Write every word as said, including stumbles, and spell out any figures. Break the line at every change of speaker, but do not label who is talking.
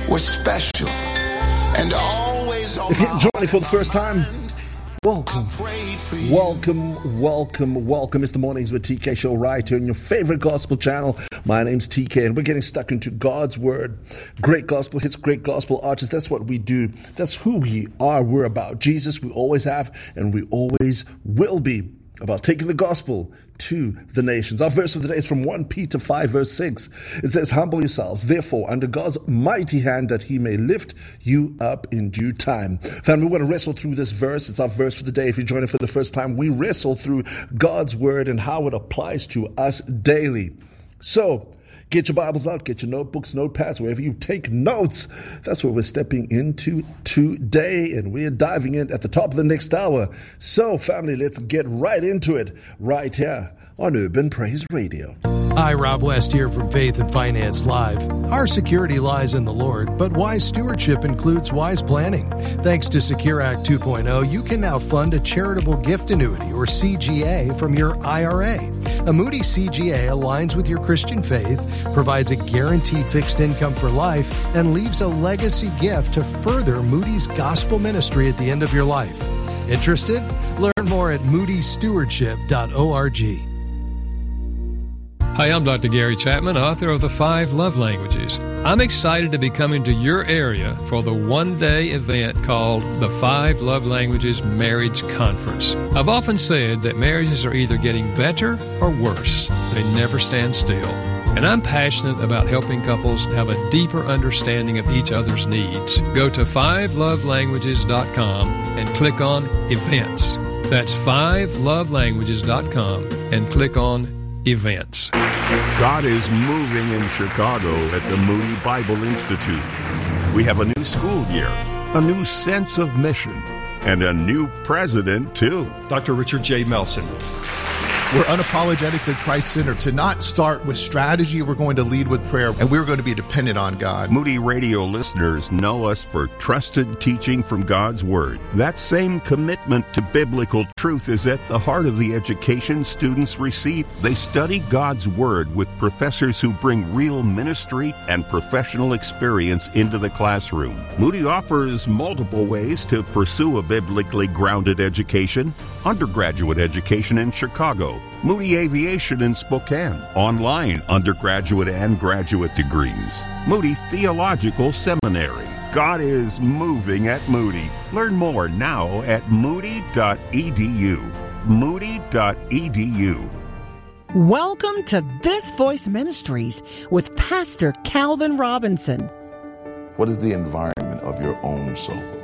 was special and always on
If you're
my
joining for the first time, welcome, welcome, welcome, welcome. It's the Mornings with T K show right here on your favorite gospel channel. My name's T K, and we're getting stuck into God's Word. Great gospel hits, great gospel artists. That's what we do. That's who we are. We're about Jesus. We always have, and we always will be. About taking the gospel to the nations. Our verse of the day is from First Peter five, verse six. It says, humble yourselves, therefore, under God's mighty hand, that he may lift you up in due time. Family, we want to wrestle through this verse. It's our verse for the day. If you're joining for the first time, we wrestle through God's word and how it applies to us daily. So, get your Bibles out, get your notebooks, notepads, wherever you take notes. That's what we're stepping into today, and we're diving in at the top of the next hour. So, family, let's get right into it, right here on Urban Praise Radio.
Hi, Rob West here from Faith and Finance Live. Our security lies in the Lord, but wise stewardship includes wise planning. Thanks to Secure Act two point oh, you can now fund a charitable gift annuity, or C G A, from your I R A. A Moody C G A aligns with your Christian faith, provides a guaranteed fixed income for life, and leaves a legacy gift to further Moody's gospel ministry at the end of your life. Interested? Learn more at moody stewardship dot org.
Hi, I'm Doctor Gary Chapman, author of The Five Love Languages. I'm excited to be coming to your area for the one-day event called the Five Love Languages Marriage Conference. I've often said that marriages are either getting better or worse. They never stand still. And I'm passionate about helping couples have a deeper understanding of each other's needs. Go to five love languages dot com and click on Events. That's five love languages dot com and click on Events.
God is moving in Chicago at the Moody Bible Institute. We have a new school year, a new sense of mission, and a new president, too.
Doctor Richard J. Melson.
We're unapologetically Christ-centered. To not start with strategy, we're going to lead with prayer, and we're going to be dependent on God.
Moody Radio listeners know us for trusted teaching from God's Word. That same commitment to biblical truth is at the heart of the education students receive. They study God's Word with professors who bring real ministry and professional experience into the classroom. Moody offers multiple ways to pursue a biblically grounded education. Undergraduate education in Chicago, Moody Aviation in Spokane, online undergraduate and graduate degrees, Moody Theological Seminary. God is moving at Moody. Learn more now at moody dot e d u. moody dot e d u.
Welcome to This Voice Ministries with Pastor Calvin Robinson.
What is the environment of your own soul?